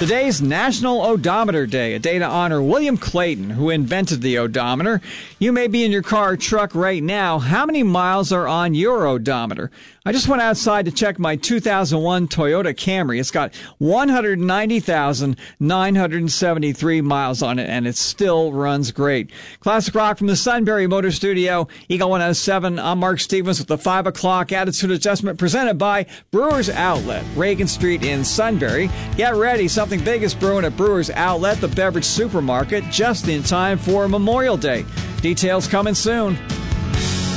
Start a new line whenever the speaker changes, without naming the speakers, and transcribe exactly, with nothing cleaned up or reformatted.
Today's National Odometer Day, a day to honor William Clayton, who invented the odometer. You may be in your car or truck right now. How many miles are on your odometer? I just went outside to check my two thousand one Toyota Camry. It's got one hundred ninety thousand nine hundred seventy-three miles on it, and it still runs great. Classic rock from the Sunbury Motor Studio, Eagle one oh seven. I'm Mark Stevens with the five o'clock Attitude Adjustment presented by Brewers Outlet, Reagan Street in Sunbury. Get ready, something big is brewing at Brewers Outlet, the beverage supermarket, just in time for Memorial Day. Details coming soon.